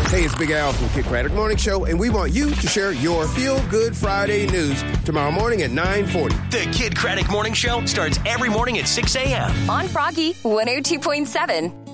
Hey, it's Big Al from Kid Craddock Morning Show, and we want you to share your Feel Good Friday news tomorrow morning at 9:40. The Kid Craddock Morning Show starts every morning at 6 a.m. on Froggy 102.7.